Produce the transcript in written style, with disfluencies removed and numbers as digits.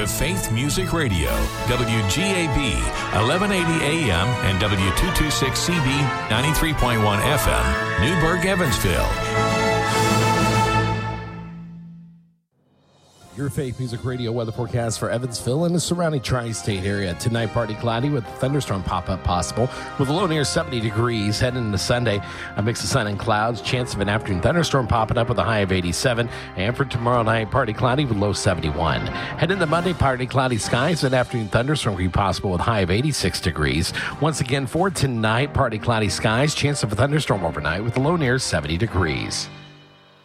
to Faith Music Radio, WGAB, 1180 AM and W226CB, 93.1 FM, Newburgh, Evansville. Your Faith Music Radio weather forecast for Evansville and the surrounding tri-state area. Tonight, partly cloudy with a thunderstorm pop-up possible with a low near 70 degrees. Heading into Sunday, a mix of sun and clouds. Chance of an afternoon thunderstorm popping up with a high of 87. And for tomorrow night, partly cloudy with low 71. Heading into Monday, partly cloudy skies. An afternoon thunderstorm will be possible with high of 86 degrees. Once again, for tonight, partly cloudy skies. Chance of a thunderstorm overnight with a low near 70 degrees.